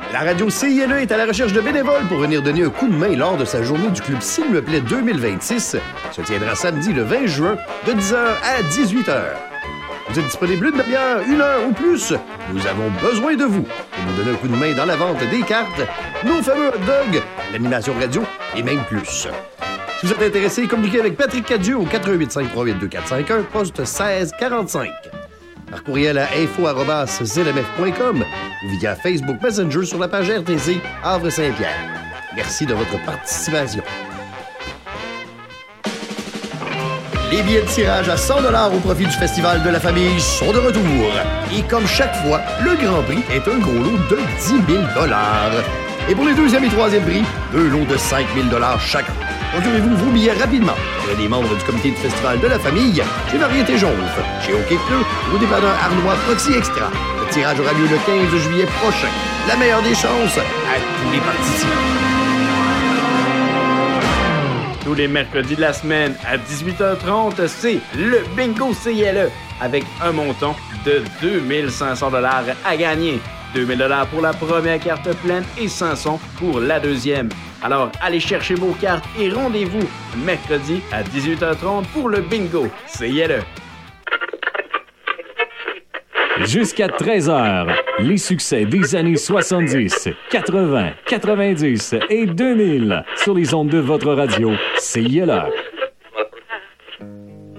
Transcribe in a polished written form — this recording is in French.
La radio CILE est à la recherche de bénévoles pour venir donner un coup de main lors de sa journée du club S'il me plaît 2026. Se tiendra samedi le 20 juin de 10h à 18h. Vous êtes disponible une demi-heure, une heure ou plus? Nous avons besoin de vous pour nous donner un coup de main dans la vente des cartes, nos fameux hot dogs, l'animation radio et même plus. Si vous êtes intéressé, communiquez avec Patrick Cadieux au 418-538-2451, poste 1645. Par courriel à info@zlmf.com ou via Facebook Messenger sur la page RTC Havre-Saint-Pierre. Merci de votre participation. Les billets de tirage à 100 $ au profit du Festival de la Famille sont de retour. Et comme chaque fois, le Grand Prix est un gros lot de 10 000 $. Et pour les deuxième et troisième prix, 2 lots de 5 000 $ chacun. Procurez-vous vos billets rapidement. Auprès des membres du comité du Festival de la Famille, chez Variété Jonve, chez OK Pneu, au dépanneur Arnois Proxy Extra. Le tirage aura lieu le 15 juillet prochain. La meilleure des chances à tous les participants. Tous les mercredis de la semaine à 18h30, c'est le Bingo CILE avec un montant de 2500 $ à gagner. 2000 $ pour la première carte pleine et 500 pour la deuxième. Alors, allez chercher vos cartes et rendez-vous mercredi à 18h30 pour le Bingo CILE. Jusqu'à 13h, les succès des années 70, 80, 90 et 2000 sur les ondes de votre radio CILE.